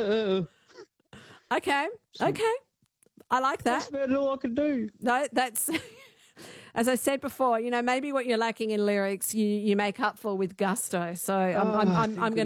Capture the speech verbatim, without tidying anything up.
Uh, Okay, okay. I like that. that's about all I can do. No, that's, as I said before, you know, maybe what you're lacking in lyrics, you, you make up for with gusto. So I'm, I'm, Ah, I'm, I'm going